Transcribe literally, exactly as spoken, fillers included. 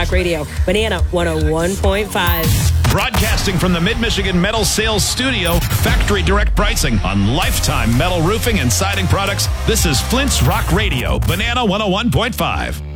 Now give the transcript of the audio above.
Rock Radio, Banana one oh one point five. Broadcasting from the Mid-Michigan Metal Sales Studio, factory direct pricing on lifetime metal roofing and siding products. This is Flint's Rock Radio, Banana one oh one point five.